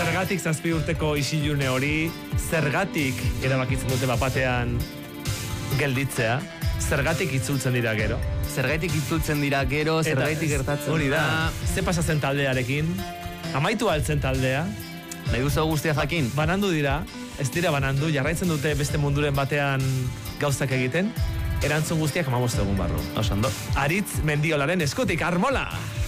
zergatik 7 urteko isilune hori, zergatik erabakitzen dute bapatean gelditzea, zergatik itzultzen dira gero. Zergatik itzultzen dira gero, zergatik gertatzen. Hori da, ze pasatzen taldearekin, amaitu altzen taldea. Nahi duzu guztia jakin? Banandu dira, ez dira banandu, jarraitzen dute beste munduren batean gauzak egiten, erantzun guztiak 15 egun barru. Osando. Aritz Mendiolaren eskutik, Armola!